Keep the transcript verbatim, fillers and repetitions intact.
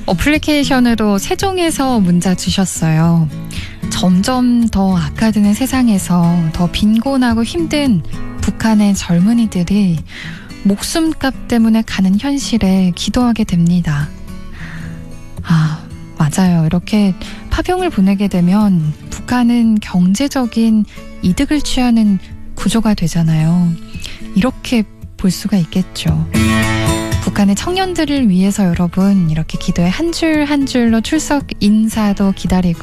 어플리케이션으로 세종에서 문자 주셨어요. 점점 더 악화되는 세상에서 더 빈곤하고 힘든 북한의 젊은이들이 목숨값 때문에 가는 현실에 기도하게 됩니다. 아, 맞아요. 이렇게 파병을 보내게 되면 북한은 경제적인 이득을 취하는 구조가 되잖아요. 이렇게 볼 수가 있겠죠. 북한의 청년들을 위해서 여러분 이렇게 기도의 한 줄 한 줄로 출석 인사도 기다리고